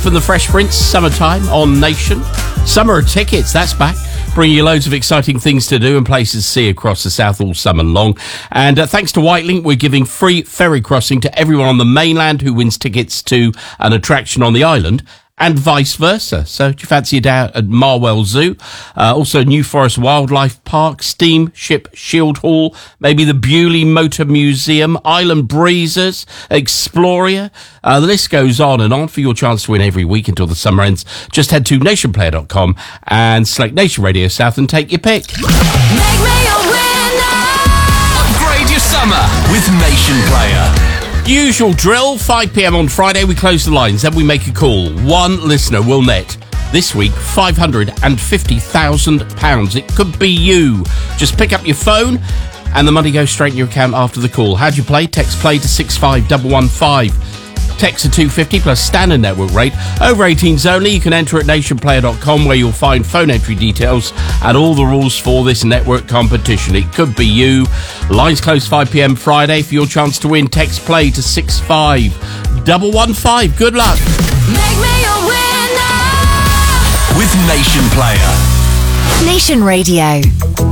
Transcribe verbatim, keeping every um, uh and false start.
From the Fresh Prince, Summertime on Nation. Summer tickets, that's back. Bringing you loads of exciting things to do and places to see across the south all summer long. And uh, thanks to Whitelink, we're giving free ferry crossing to everyone on the mainland who wins tickets to an attraction on the island, and vice versa. So do you fancy a day out at Marwell Zoo? Uh, also New Forest Wildlife Park, Steamship Shield Hall, maybe the Bewley Motor Museum, Island Breezers, Exploria. Uh, the list goes on and on. For your chance to win every week until the summer ends, just head to nation player dot com and select Nation Radio South and take your pick. Make me a winner. Upgrade your summer with Nation Player. Usual drill, five p.m. on Friday, we close the lines, then we make a call. One listener will net, this week, five hundred fifty thousand pounds. It could be you. Just pick up your phone and the money goes straight in your account after the call. How'd you play? Text play to six five one one five. Text to two fifty plus standard network rate. Over eighteens only. You can enter at nation player dot com where you'll find phone entry details and all the rules for this network competition. It could be you. Lines close five p.m. Friday. For your chance to win, text play to six five one one five. Good luck. Make me a winner. With Nation Player. Nation Radio.